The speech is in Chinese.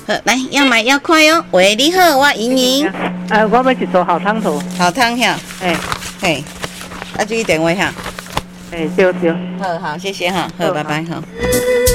好，来要买要快哦。喂，你好，我莹莹。 我要一撮好汤头。 好汤哈。嘿，啊，注意电话哈。 对。 好，谢谢哈。好，拜拜哈。